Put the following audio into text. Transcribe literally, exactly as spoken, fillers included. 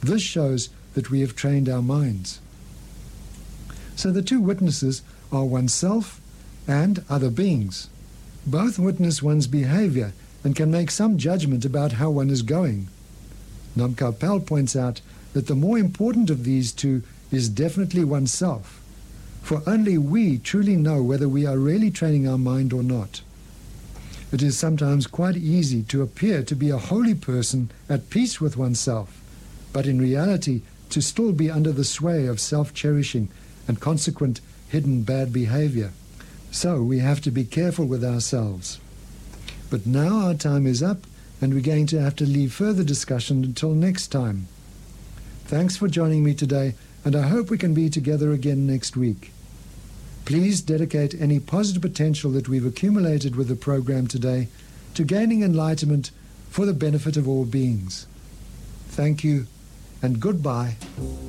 This shows that we have trained our minds. So the two witnesses are oneself and other beings. Both witness one's behavior and can make some judgment about how one is going. Nam Karpel points out that the more important of these two is definitely oneself, for only we truly know whether we are really training our mind or not. It is sometimes quite easy to appear to be a holy person at peace with oneself, but in reality to still be under the sway of self-cherishing and consequent hidden bad behavior. So we have to be careful with ourselves. But now our time is up, and we're going to have to leave further discussion until next time. Thanks for joining me today, and I hope we can be together again next week. Please dedicate any positive potential that we've accumulated with the program today to gaining enlightenment for the benefit of all beings. Thank you, and goodbye.